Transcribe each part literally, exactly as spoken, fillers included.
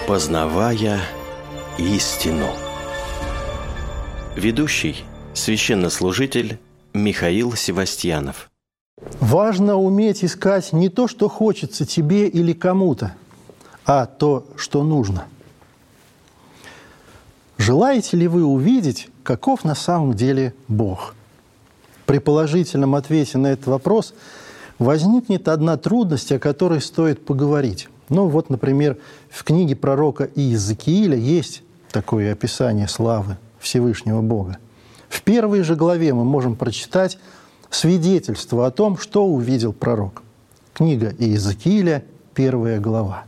Познавая истину. Ведущий – священнослужитель Михаил Севастьянов. Важно уметь искать не то, что хочется тебе или кому-то, а то, что нужно. Желаете ли вы увидеть, каков на самом деле Бог? При положительном ответе на этот вопрос возникнет одна трудность, о которой стоит поговорить. Ну вот, например, в книге пророка Иезекииля есть такое описание славы Всевышнего Бога. В первой же главе мы можем прочитать свидетельство о том, что увидел пророк. Книга Иезекииля, первая глава.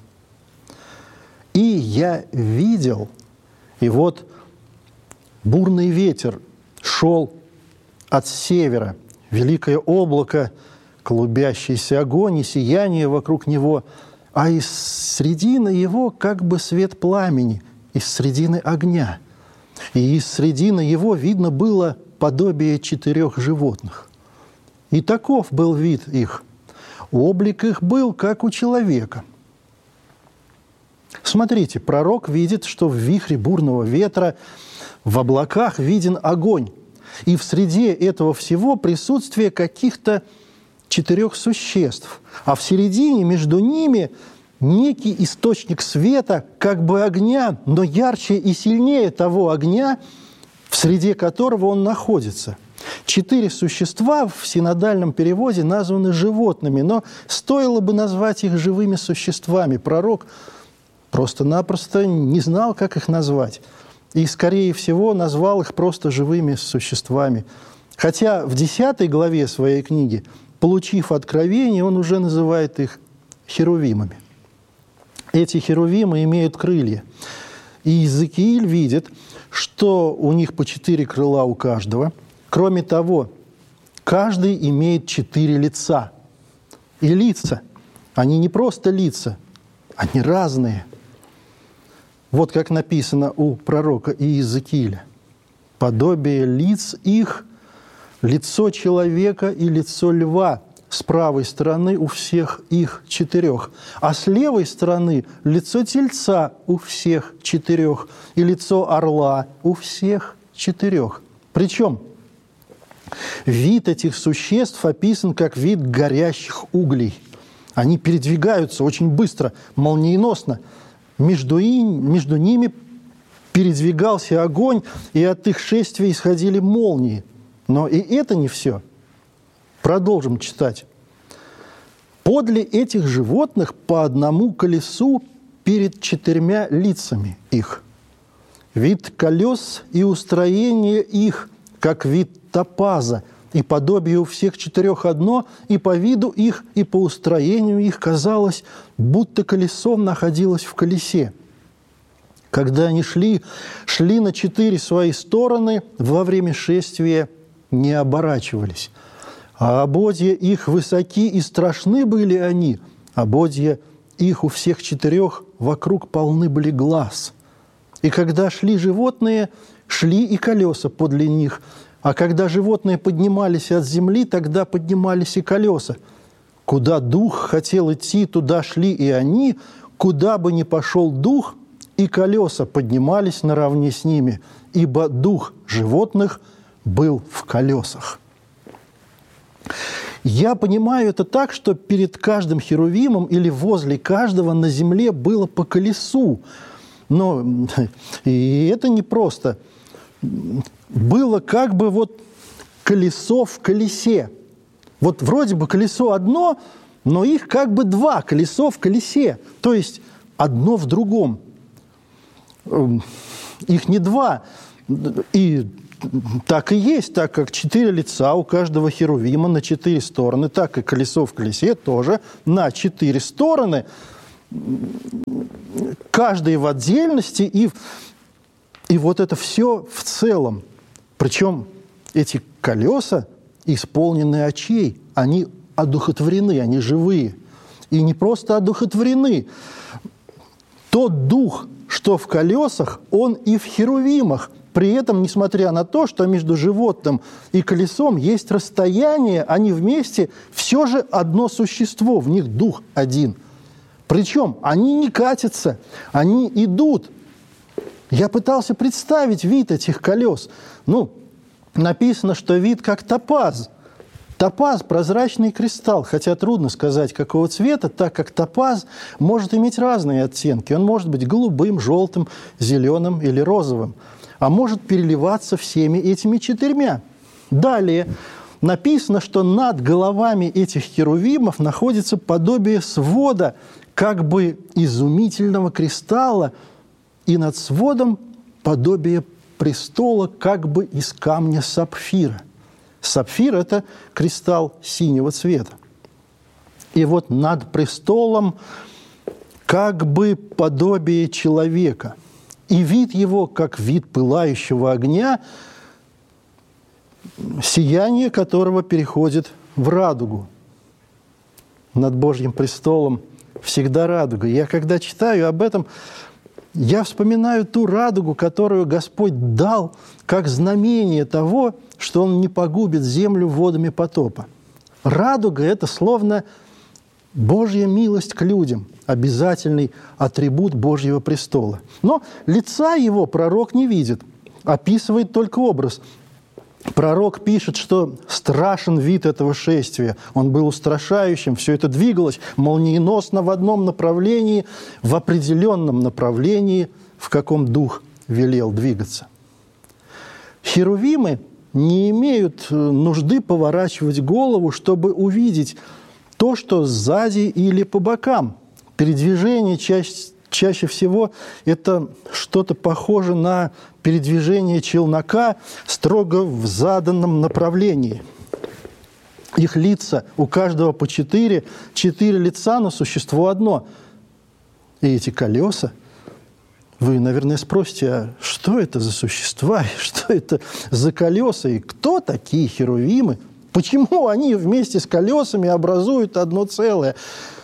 «И я видел, и вот бурный ветер шел от севера, великое облако, клубящийся огонь и сияние вокруг него, а из средины его как бы свет пламени, из средины огня. И из средины его видно было подобие четырех животных. И таков был вид их. Облик их был, как у человека». Смотрите, пророк видит, что в вихре бурного ветра в облаках виден огонь. И в среде этого всего присутствие каких-то четырех существ. А в середине между ними некий источник света, как бы огня, но ярче и сильнее того огня, в среде которого он находится. Четыре существа в синодальном переводе названы животными, но стоило бы назвать их живыми существами. Пророк просто-напросто не знал, как их назвать. И, скорее всего, назвал их просто живыми существами. Хотя в десятой главе своей книги, получив откровение, он уже называет их херувимами. Эти херувимы имеют крылья. И Иезекииль видит, что у них по четыре крыла у каждого. Кроме того, каждый имеет четыре лица. И лица, они не просто лица, они разные. Вот как написано у пророка Иезекииля. «Подобие лиц их, лицо человека и лицо льва с правой стороны у всех их четырех, а с левой стороны лицо тельца у всех четырех и лицо орла у всех четырех». Причем вид этих существ описан как вид горящих углей. Они передвигаются очень быстро, молниеносно. Между, и, между ними передвигался огонь, и от их шествия исходили молнии. Но и это не все. Продолжим читать. «Подле этих животных по одному колесу перед четырьмя лицами их. Вид колес и устроение их, как вид топаза, и подобие у всех четырех одно, и по виду их, и по устроению их казалось, будто колесом находилось в колесе. Когда они шли, шли на четыре свои стороны, во время шествия не оборачивались. А ободья их высоки и страшны были они, ободья их у всех четырех вокруг полны были глаз. И когда шли животные, шли и колеса подле них, а когда животные поднимались от земли, тогда поднимались и колеса. Куда дух хотел идти, туда шли и они, куда бы ни пошел дух, и колеса поднимались наравне с ними, ибо дух животных был в колесах». Я понимаю это так, что перед каждым херувимом или возле каждого на земле было по колесу. Но и это не просто. Было как бы вот колесо в колесе. Вот вроде бы колесо одно, но их как бы два, колесо в колесе. То есть одно в другом. Их не два. И так и есть, так как четыре лица у каждого херувима на четыре стороны, так и колесо в колесе тоже на четыре стороны. Каждый в отдельности, и, и вот это все в целом. Причем эти колеса исполнены очей, они одухотворены, они живые. И не просто одухотворены. Тот дух, что в колесах, он и в херувимах. При этом, несмотря на то, что между животным и колесом есть расстояние, они вместе все же одно существо, в них дух один. Причем они не катятся, они идут. Я пытался представить вид этих колес. Ну, написано, что вид как топаз. Топаз – прозрачный кристалл, хотя трудно сказать, какого цвета, так как топаз может иметь разные оттенки. Он может быть голубым, желтым, зеленым или розовым, а может переливаться всеми этими четырьмя. Далее написано, что над головами этих херувимов находится подобие свода, как бы изумительного кристалла, и над сводом подобие престола, как бы из камня сапфира. Сапфир – это кристалл синего цвета. И вот над престолом как бы подобие человека. И вид его, как вид пылающего огня, сияние которого переходит в радугу. Над Божьим престолом всегда радуга. Я когда читаю об этом, я вспоминаю ту радугу, которую Господь дал как знамение того, что Он не погубит землю водами потопа. Радуга – это словно Божья милость к людям, обязательный атрибут Божьего престола. Но лица его пророк не видит, описывает только образ. Пророк пишет, что страшен вид этого шествия. Он был устрашающим, все это двигалось молниеносно в одном направлении, в определенном направлении, в каком дух велел двигаться. Херувимы не имеют нужды поворачивать голову, чтобы увидеть то, что сзади или по бокам. Передвижение чаще, чаще всего это что-то похоже на передвижение челнока строго в заданном направлении. Их лица, у каждого по четыре, четыре лица, но существо одно. И эти колеса, вы, наверное, спросите, а что это за существа, что это за колеса, и кто такие херувимы? Почему они вместе с колесами образуют одно целое?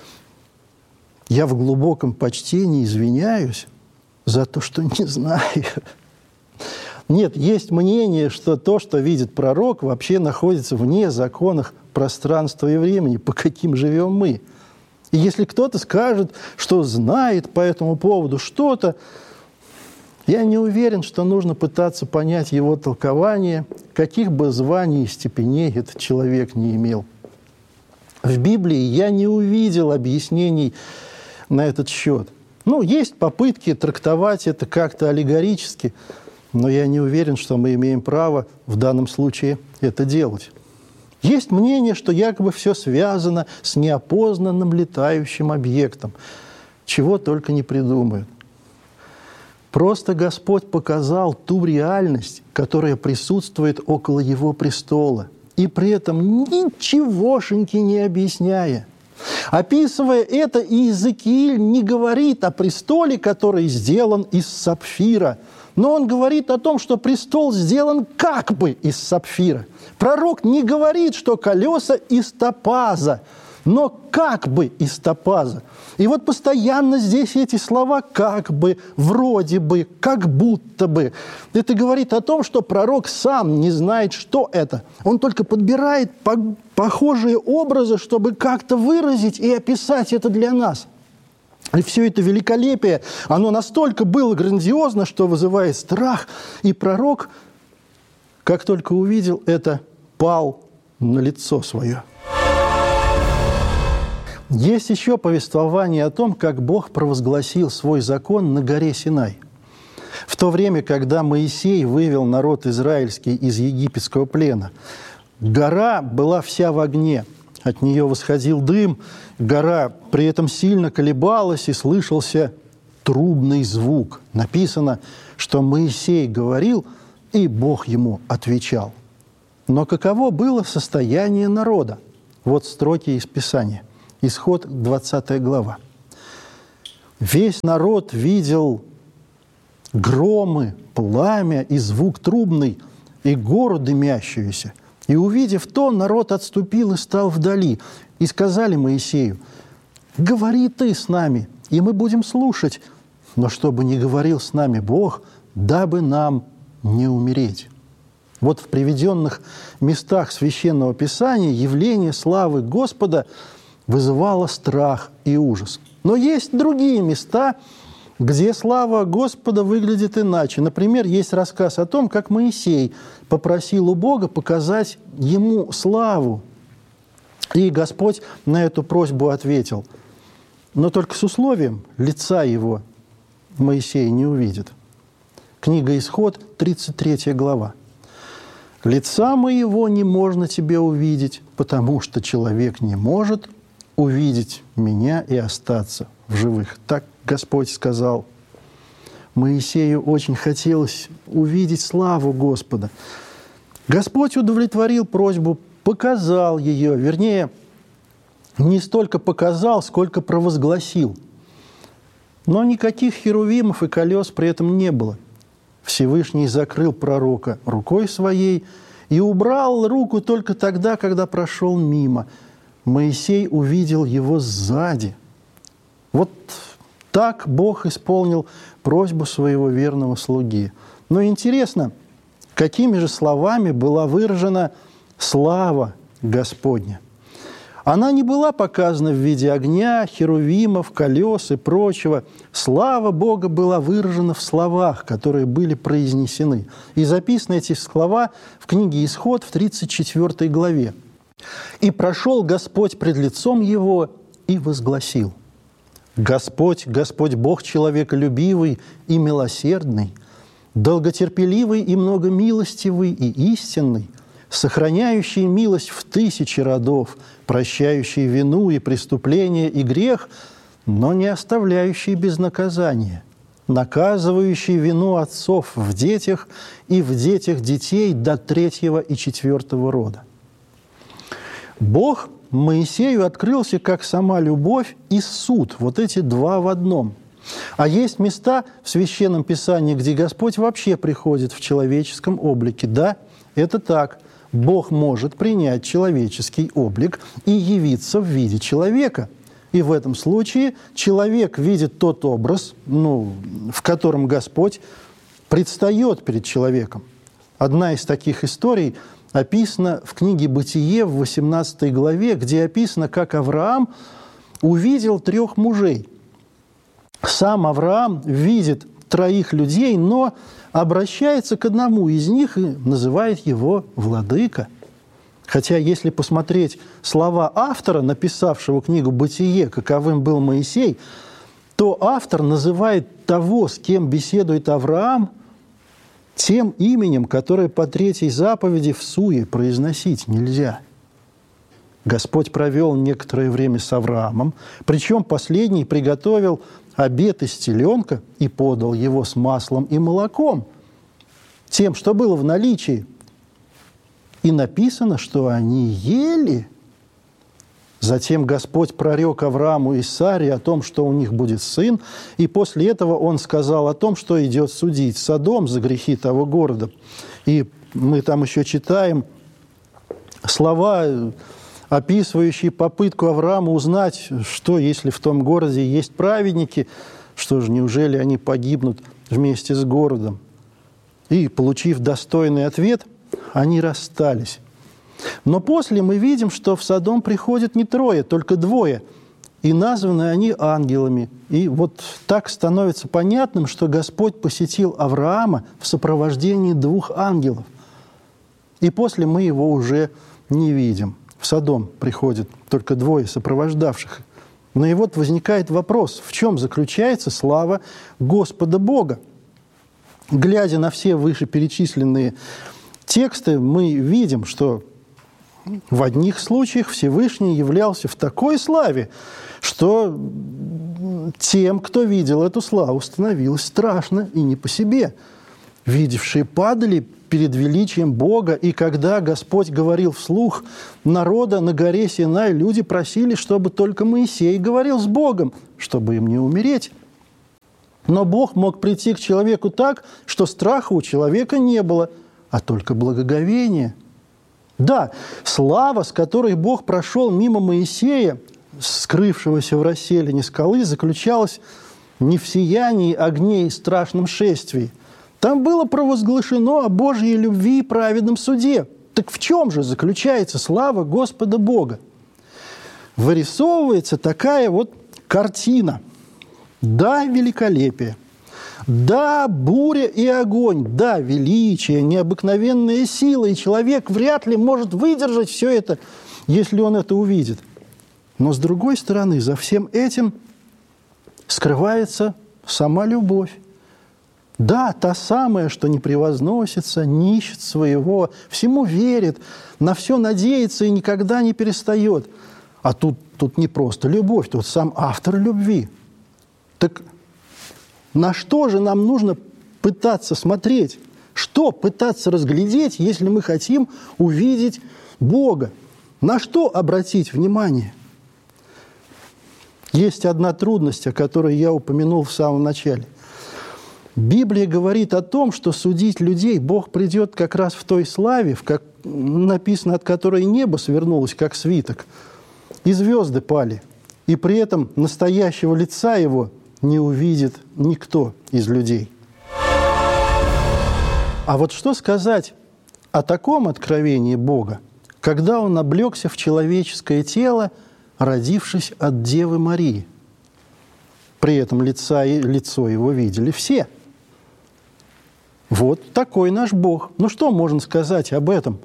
Я в глубоком почтении извиняюсь за то, что не знаю. Нет, есть мнение, что то, что видит пророк, вообще находится вне законов пространства и времени, по каким живем мы. И если кто-то скажет, что знает по этому поводу что-то, я не уверен, что нужно пытаться понять его толкование, каких бы званий и степеней этот человек не имел. В Библии я не увидел объяснений на этот счет. Ну, есть попытки трактовать это как-то аллегорически, но я не уверен, что мы имеем право в данном случае это делать. Есть мнение, что якобы все связано с неопознанным летающим объектом, чего только не придумают. Просто Господь показал ту реальность, которая присутствует около Его престола, и при этом ничегошеньки не объясняя. Описывая это, Иезекииль не говорит о престоле, который сделан из сапфира, но он говорит о том, что престол сделан как бы из сапфира. Пророк не говорит, что колеса из топаза, но как бы из топаза. И вот постоянно здесь эти слова «как бы», «вроде бы», «как будто бы». Это говорит о том, что пророк сам не знает, что это. Он только подбирает по- похожие образы, чтобы как-то выразить и описать это для нас. И все это великолепие, оно настолько было грандиозно, что вызывает страх. И пророк, как только увидел это, пал на лицо свое. Есть еще повествование о том, как Бог провозгласил свой закон на горе Синай. В то время, когда Моисей вывел народ израильский из египетского плена, гора была вся в огне, от нее восходил дым, гора при этом сильно колебалась и слышался трубный звук. Написано, что Моисей говорил, и Бог ему отвечал. Но каково было состояние народа? Вот строки из Писания. Исход, двадцатая глава. «Весь народ видел громы, пламя и звук трубный, и гору дымящуюся. И, увидев то, народ отступил и стал вдали. И сказали Моисею: говори ты с нами, и мы будем слушать. Но чтобы не говорил с нами Бог, дабы нам не умереть». Вот в приведенных местах Священного Писания явление славы Господа вызывало страх и ужас. Но есть другие места, где слава Господа выглядит иначе. Например, есть рассказ о том, как Моисей попросил у Бога показать ему славу. И Господь на эту просьбу ответил, но только с условием: лица его Моисей не увидит. Книга Исход, тридцать третья глава. «Лица моего не можно тебе увидеть, потому что человек не может увидеть меня и остаться в живых». Так Господь сказал. Моисею очень хотелось увидеть славу Господа. Господь удовлетворил просьбу, показал ее, вернее, не столько показал, сколько провозгласил. Но никаких херувимов и колес при этом не было. Всевышний закрыл пророка рукой своей и убрал руку только тогда, когда прошел мимо. Моисей увидел его сзади. Вот так Бог исполнил просьбу своего верного слуги. Но интересно, какими же словами была выражена слава Господня? Она не была показана в виде огня, херувимов, колес и прочего. Слава Бога была выражена в словах, которые были произнесены. И записаны эти слова в книге Исход в тридцать четвёртой главе. «И прошел Господь пред лицом его и возгласил: Господь, Господь Бог человеколюбивый и милосердный, долготерпеливый и многомилостивый и истинный, сохраняющий милость в тысячи родов, прощающий вину и преступление и грех, но не оставляющий без наказания, наказывающий вину отцов в детях и в детях детей до третьего и четвертого рода». Бог Моисею открылся как сама любовь и суд, вот эти два в одном. А есть места в Священном Писании, где Господь вообще приходит в человеческом облике. Да, это так. Бог может принять человеческий облик и явиться в виде человека. И в этом случае человек видит тот образ, ну, в котором Господь предстает перед человеком. Одна из таких историй описана в книге «Бытие» в восемнадцатой главе, где описано, как Авраам увидел трех мужей. Сам Авраам видит троих людей, но обращается к одному из них и называет его «владыка». Хотя, если посмотреть слова автора, написавшего книгу «Бытие», каковым был Моисей, то автор называет того, с кем беседует Авраам, тем именем, которое по третьей заповеди в суе произносить нельзя. Господь провел некоторое время с Авраамом, причем последний приготовил обед из теленка и подал его с маслом и молоком, тем, что было в наличии. И написано, что они ели. Затем Господь прорек Аврааму и Саре о том, что у них будет сын, и после этого Он сказал о том, что идет судить Содом за грехи того города. И мы там еще читаем слова, описывающие попытку Авраама узнать, что если в том городе есть праведники, что же, неужели они погибнут вместе с городом? И, получив достойный ответ, они расстались. Но после мы видим, что в Содом приходят не трое, только двое, и названы они ангелами. И вот так становится понятным, что Господь посетил Авраама в сопровождении двух ангелов. И после мы его уже не видим. В Содом приходят только двое сопровождавших. Но и вот возникает вопрос, в чем заключается слава Господа Бога? Глядя на все вышеперечисленные тексты, мы видим, что в одних случаях Всевышний являлся в такой славе, что тем, кто видел эту славу, становилось страшно и не по себе. Видевшие падали перед величием Бога, и когда Господь говорил вслух народа на горе Синай, люди просили, чтобы только Моисей говорил с Богом, чтобы им не умереть. Но Бог мог прийти к человеку так, что страха у человека не было, а только благоговение. Да, слава, с которой Бог прошел мимо Моисея, скрывшегося в расселине скалы, заключалась не в сиянии огней и страшном шествии. Там было провозглашено о Божьей любви и праведном суде. Так в чем же заключается слава Господа Бога? Вырисовывается такая вот картина. Да, великолепие. Да, буря и огонь. Да, величие, необыкновенная сила. И человек вряд ли может выдержать все это, если он это увидит. Но, с другой стороны, за всем этим скрывается сама любовь. Да, та самая, что не превозносится, не ищет своего, всему верит, на все надеется и никогда не перестает. А тут, тут не просто любовь, тут сам автор любви. Так на что же нам нужно пытаться смотреть? Что пытаться разглядеть, если мы хотим увидеть Бога? На что обратить внимание? Есть одна трудность, о которой я упомянул в самом начале. Библия говорит о том, что судить людей Бог придет как раз в той славе, в как написано, от которой небо свернулось, как свиток, и звезды пали. И при этом настоящего лица Его не увидит никто из людей. А вот что сказать о таком откровении Бога, когда Он облегся в человеческое тело, родившись от Девы Марии? При этом лица, лицо Его видели все. Вот такой наш Бог. Ну что можно сказать об этом?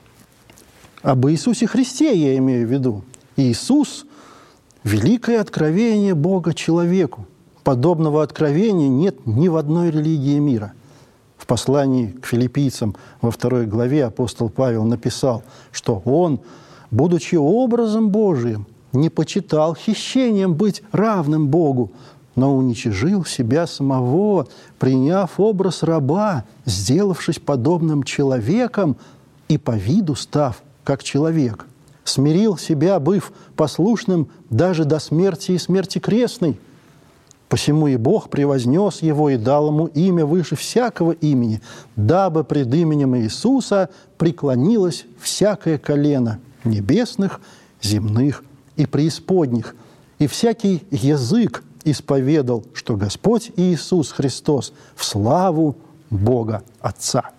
Об Иисусе Христе я имею в виду. Иисус – великое откровение Бога человеку. Подобного откровения нет ни в одной религии мира. В послании к филиппийцам во второй главе апостол Павел написал, что Он, будучи образом Божиим, не почитал хищением быть равным Богу, но уничижил себя самого, приняв образ раба, сделавшись подобным человеком и по виду став как человек. Смирил себя, быв послушным даже до смерти и смерти крестной. Посему и Бог превознес Его и дал Ему имя выше всякого имени, дабы пред именем Иисуса преклонилось всякое колено небесных, земных и преисподних, и всякий язык исповедал, что Господь Иисус Христос в славу Бога Отца.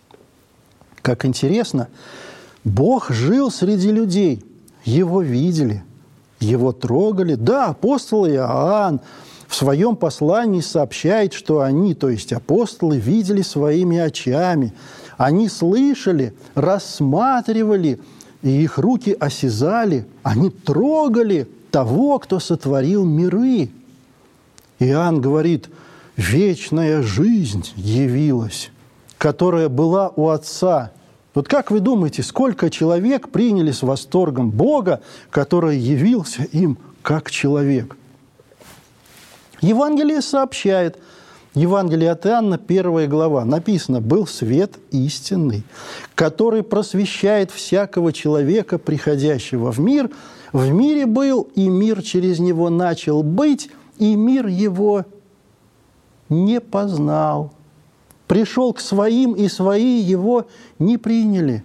Как интересно, Бог жил среди людей, Его видели, Его трогали. Да, апостол Иоанн в своем послании сообщает, что они, то есть апостолы, видели своими очами, они слышали, рассматривали, и их руки осязали, они трогали того, кто сотворил миры. Иоанн говорит, вечная жизнь явилась, которая была у Отца. Вот как вы думаете, сколько человек приняли с восторгом Бога, который явился им как человек? Евангелие сообщает, Евангелие от Иоанна, первая глава, написано, «Был свет истинный, который просвещает всякого человека, приходящего в мир. В мире был, и мир через него начал быть, и мир его не познал. Пришел к своим, и свои его не приняли».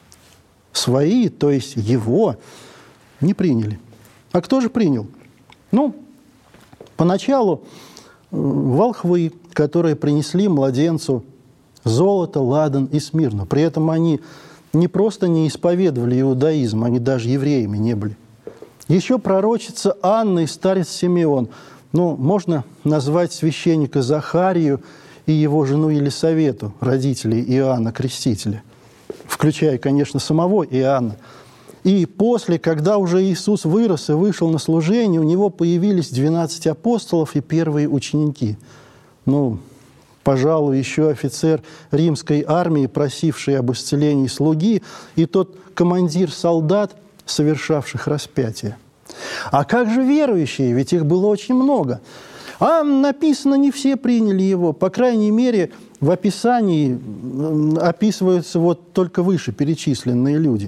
Свои, то есть его, не приняли. А кто же принял? Ну, поначалу волхвы, которые принесли младенцу золото, ладан и смирну. При этом они не просто не исповедовали иудаизм, они даже евреями не были. Еще пророчица Анна и старец Симеон. Ну, можно назвать священника Захарию и его жену Елисавету, родителей Иоанна Крестителя, включая, конечно, самого Иоанна. И после, когда уже Иисус вырос и вышел на служение, у него появились двенадцать апостолов и первые ученики. Ну, пожалуй, еще офицер римской армии, просивший об исцелении слуги, и тот командир солдат, совершавших распятие. А как же верующие? Ведь их было очень много. А написано, не все приняли его. По крайней мере, в описании описываются вот только вышеперечисленные люди.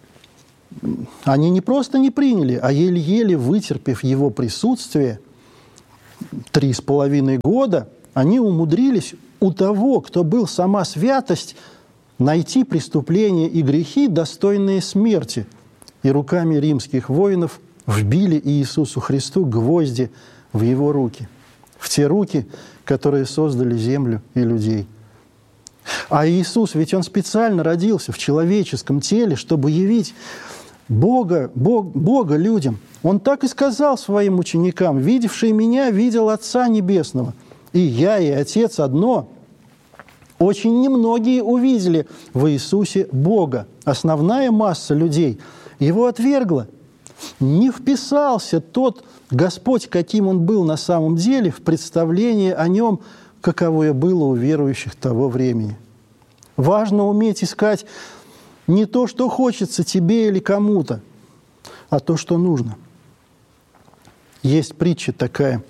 Они не просто не приняли, а еле-еле вытерпев его присутствие, три с половиной года, они умудрились у того, кто был сама святость, найти преступления и грехи, достойные смерти. И руками римских воинов вбили Иисусу Христу гвозди в его руки, в те руки, которые создали землю и людей. А Иисус, ведь Он специально родился в человеческом теле, чтобы явить Бога, Бог, Бога людям. Он так и сказал своим ученикам: «Видевший меня, видел Отца Небесного. И я, и Отец одно». Очень немногие увидели в Иисусе Бога. Основная масса людей его отвергла. Не вписался тот Господь, каким Он был на самом деле, в представление о Нем, каковое было у верующих того времени. Важно уметь искать не то, что хочется тебе или кому-то, а то, что нужно. Есть притча такая.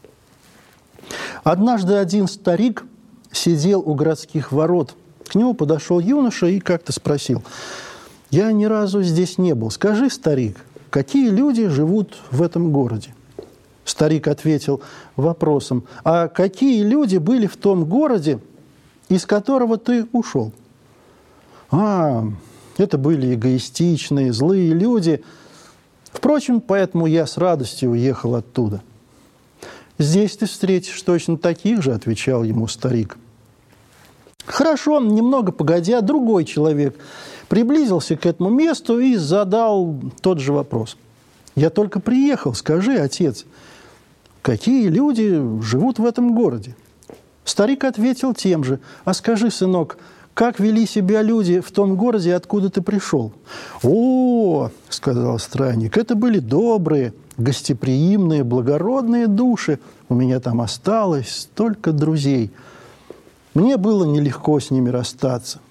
Однажды один старик сидел у городских ворот. К нему подошел юноша и как-то спросил: «Я ни разу здесь не был. Скажи, старик, какие люди живут в этом городе?» Старик ответил вопросом: «А какие люди были в том городе, из которого ты ушел?» «А, это были эгоистичные, злые люди. Впрочем, поэтому я с радостью уехал оттуда». «Здесь ты встретишь точно таких же», — отвечал ему старик. Хорошо, немного погодя, другой человек приблизился к этому месту и задал тот же вопрос. «Я только приехал, скажи, отец, какие люди живут в этом городе?» Старик ответил тем же: «А скажи, сынок, как вели себя люди в том городе, откуда ты пришел?» «О, — сказал странник, — это были добрые, гостеприимные, благородные души. У меня там осталось столько друзей. Мне было нелегко с ними расстаться».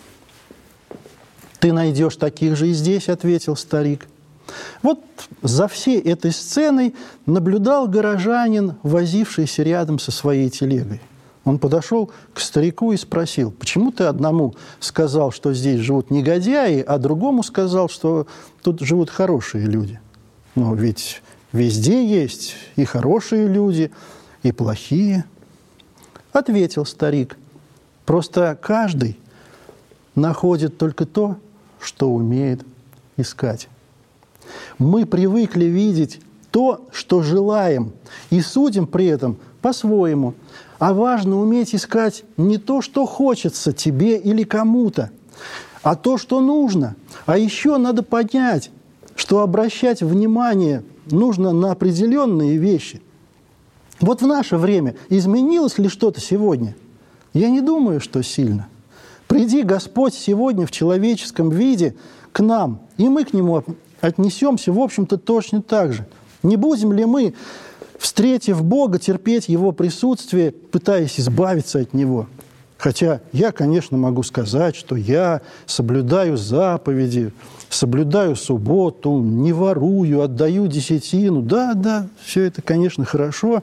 «Ты найдешь таких же и здесь, — ответил старик». Вот за всей этой сценой наблюдал горожанин, возившийся рядом со своей телегой. Он подошел к старику и спросил: «Почему ты одному сказал, что здесь живут негодяи, а другому сказал, что тут живут хорошие люди?» «Ну, ведь везде есть и хорошие люди, и плохие». Ответил старик: «Просто каждый находит только то, что умеет искать. Мы привыкли видеть то, что желаем, и судим при этом по-своему. А важно уметь искать не то, что хочется тебе или кому-то, а то, что нужно. А еще надо понять, что обращать внимание нужно на определенные вещи. Вот в наше время изменилось ли что-то сегодня? Я не думаю, что сильно. Приди Господь сегодня в человеческом виде к нам, и мы к Нему отнесемся, в общем-то, точно так же. Не будем ли мы, встретив Бога, терпеть Его присутствие, пытаясь избавиться от Него? Хотя я, конечно, могу сказать, что я соблюдаю заповеди, соблюдаю субботу, не ворую, отдаю десятину. Да, да, все это, конечно, хорошо.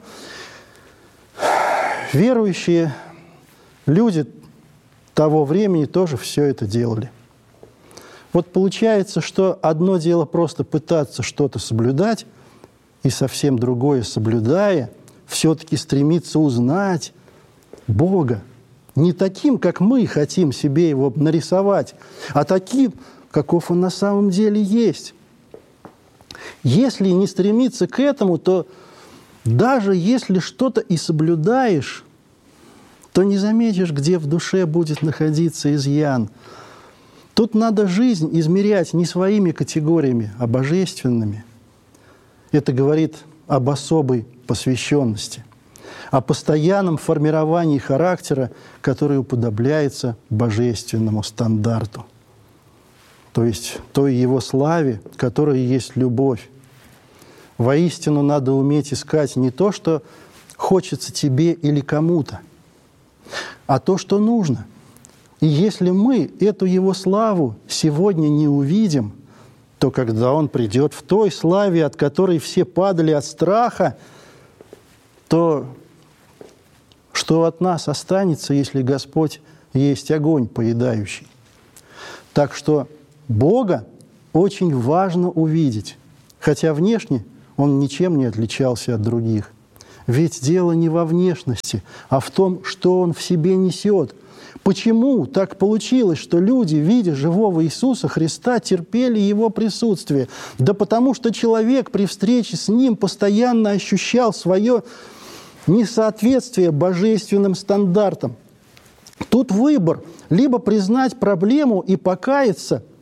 Верующие люди того времени тоже все это делали. Вот получается, что одно дело просто пытаться что-то соблюдать, и совсем другое, соблюдая, все-таки стремиться узнать Бога. Не таким, как мы хотим себе его нарисовать, а таким, каков он на самом деле есть. Если не стремиться к этому, то даже если что-то и соблюдаешь, то не заметишь, где в душе будет находиться изъян. Тут надо жизнь измерять не своими категориями, а божественными. Это говорит об особой посвященности, о постоянном формировании характера, который уподобляется божественному стандарту, то есть той его славе, которая есть любовь. Воистину надо уметь искать не то, что хочется тебе или кому-то, а то, что нужно. И если мы эту его славу сегодня не увидим, то когда он придет в той славе, от которой все падали от страха, то что от нас останется, если Господь есть огонь поедающий? Так что Бога очень важно увидеть, хотя внешне Он ничем не отличался от других. Ведь дело не во внешности, а в том, что Он в себе несет. Почему так получилось, что люди, видя живого Иисуса Христа, терпели Его присутствие? Да потому что человек при встрече с Ним постоянно ощущал свое несоответствие божественным стандартам. Тут выбор: либо признать проблему и покаяться,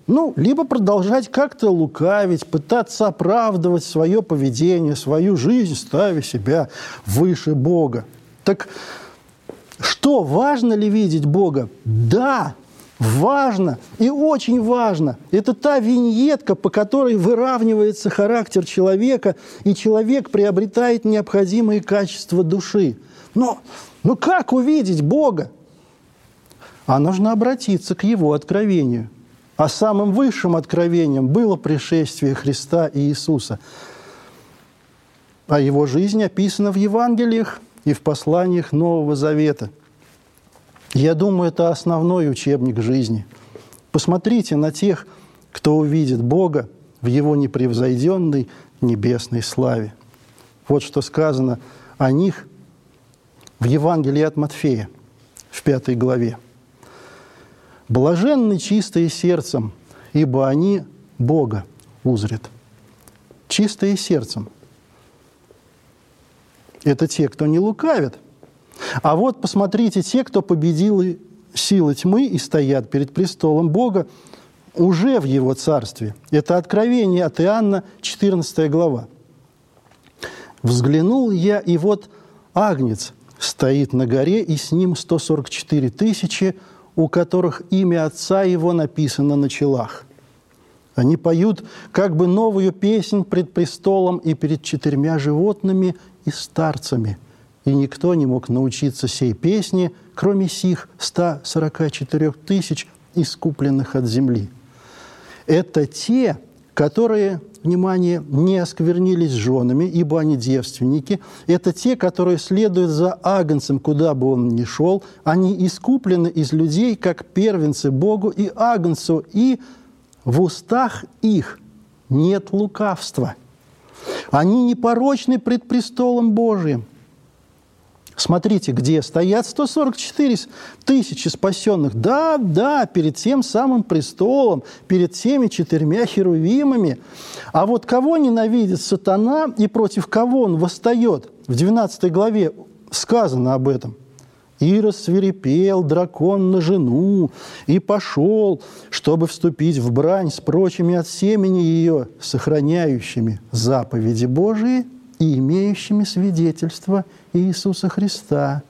Ну, либо продолжать как-то лукавить, пытаться оправдывать свое поведение, свою жизнь, ставя себя выше Бога. Так что, важно ли видеть Бога? Да, важно и очень важно. Это та виньетка, по которой выравнивается характер человека, и человек приобретает необходимые качества души. Но, но как увидеть Бога? А нужно обратиться к Его откровению. А самым высшим откровением было пришествие Христа и Иисуса. А Его жизнь описана в Евангелиях и в посланиях Нового Завета. Я думаю, это основной учебник жизни. Посмотрите на тех, кто увидит Бога в Его непревзойденной небесной славе. Вот что сказано о них в Евангелии от Матфея, в пятой главе. «Блаженны чистые сердцем, ибо они Бога узрят». Чистые сердцем. Это те, кто не лукавит. А вот посмотрите, те, кто победил силы тьмы и стоят перед престолом Бога, уже в Его царстве. Это Откровение от Иоанна, четырнадцатая глава. «Взглянул я, и вот Агнец стоит на горе, и с ним сто сорок четыре тысячи, у которых имя Отца Его написано на челах. Они поют как бы новую песнь пред престолом и перед четырьмя животными и старцами. И никто не мог научиться сей песни, кроме сих ста сорока четырёх тысяч, искупленных от земли». Это те, которые, внимание, не осквернились женами, ибо они девственники. Это те, которые следуют за Агнцем, куда бы он ни шел. Они искуплены из людей, как первенцы Богу и Агнцу, и в устах их нет лукавства. Они непорочны пред престолом Божиим. Смотрите, где стоят сто сорок четыре тысячи спасенных. Да, да, перед тем самым престолом, перед теми четырьмя херувимами. А вот кого ненавидит сатана и против кого он восстает? В двенадцатой главе сказано об этом. «И рассвирепел дракон на жену, и пошел, чтобы вступить в брань с прочими от семени ее, сохраняющими заповеди Божии и имеющими свидетельство Иисуса Христа».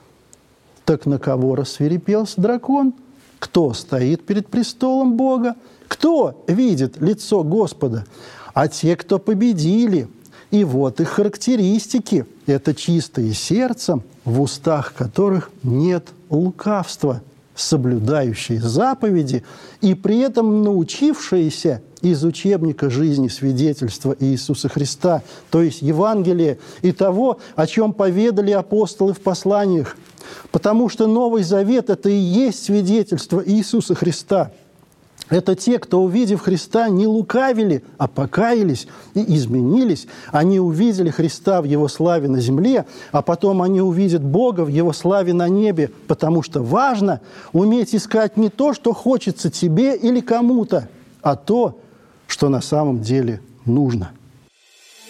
Так на кого рассвирепел дракон? Кто стоит перед престолом Бога? Кто видит лицо Господа? А те, кто победили. И вот их характеристики. Это чистые сердцем, в устах которых нет лукавства, соблюдающие заповеди и при этом научившиеся из учебника жизни свидетельства Иисуса Христа, то есть Евангелия и того, о чем поведали апостолы в посланиях. Потому что Новый Завет – это и есть свидетельство Иисуса Христа. Это те, кто, увидев Христа, не лукавили, а покаялись и изменились. Они увидели Христа в Его славе на земле, а потом они увидят Бога в Его славе на небе, потому что важно уметь искать не то, что хочется тебе или кому-то, а то, что на самом деле нужно.